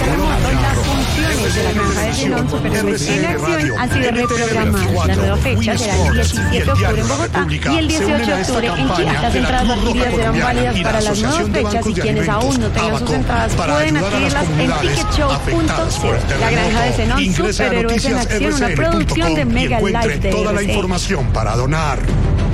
terremoto, las funciones de la granja de Zenón Superhéroes en Acción han sido reprogramadas. La nueva fecha será el 17 de octubre en Bogotá y el 18 de octubre en Chía. Las entradas adquiridas serán válidas para las nuevas fechas y quienes aún no tengan sus entradas pueden adquirirlas en ticketshow.co. La granja de Zenón Superhéroes en Acción, una producción de Mega Live de toda la información para donar.